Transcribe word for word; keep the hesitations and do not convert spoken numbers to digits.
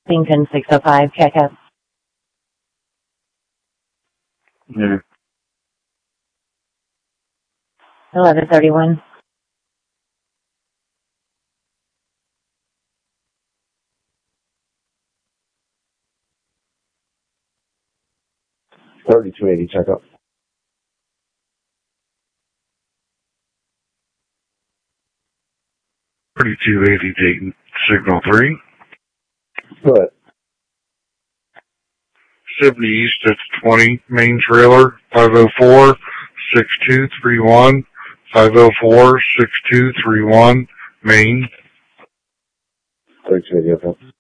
Lincoln six oh five, check up. Yeah. eleven thirty-one. thirty-two eighty, check up. thirty-two eighty, Dayton, signal three. Good. seventy East, that's twenty, main trailer, five oh four, six two three one, five oh four, six two three one, main. thirty-two eighty, okay.